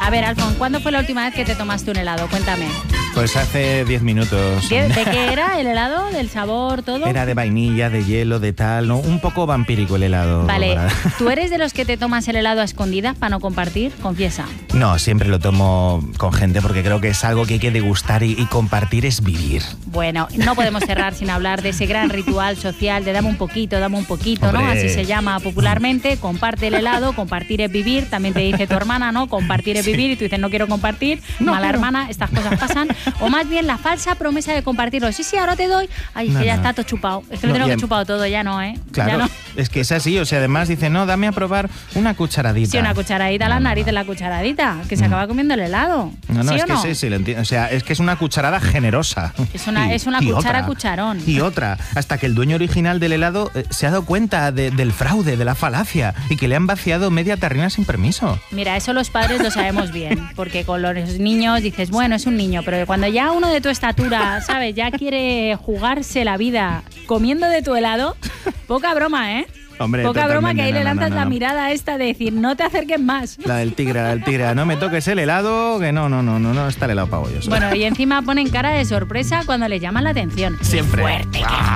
A ver, Alfon, ¿cuándo fue la última vez que te tomaste un helado? Cuéntame. Pues hace 10 minutos. ¿De qué era el helado? ¿Del sabor, todo? Era de vainilla, de hielo, de tal, ¿no? Un poco vampírico el helado. Vale, ¿tú eres de los que te tomas el helado a escondidas para no compartir? Confiesa. No, siempre lo tomo con gente porque creo que es algo que hay que degustar y compartir es vivir. Bueno, no podemos cerrar sin hablar de ese gran ritual social de dame un poquito, Hombre. ¿no? Así se llama popularmente. Comparte el helado, compartir es vivir. También te dice tu hermana, ¿no? Compartir es vivir y tú dices no quiero compartir. No, mala hermana, estas cosas pasan. O más bien la falsa promesa de compartirlo. Sí, ahora te doy. Ay, es que ya está todo chupado. Es que lo tengo que chupado todo, ya no, ¿eh? Claro, ya no. Es que es así. O sea, además dice, no, dame a probar una cucharadita. Sí, una cucharadita a la nariz de la cucharadita, que se acaba comiendo el helado. No, ¿Sí es o que no? sí, lo entiendo. O sea, es que es una cucharada generosa. Es una cuchara cucharón. Y otra, hasta que el dueño original del helado se ha dado cuenta del fraude, de la falacia, y que le han vaciado media tarrina sin permiso. Mira, eso los padres lo sabemos bien, porque con los niños dices, bueno, es un niño, pero cuando ya uno de tu estatura, ¿sabes? Ya quiere jugarse la vida comiendo de tu helado, poca broma, ¿eh? Hombre, poca broma, que ahí le lanzas no. la mirada esta de decir, no te acerques más. La del tigre, no me toques el helado, que no, está el helado pago yo. Bueno, y encima ponen cara de sorpresa cuando les llaman la atención. Siempre. Fuerte,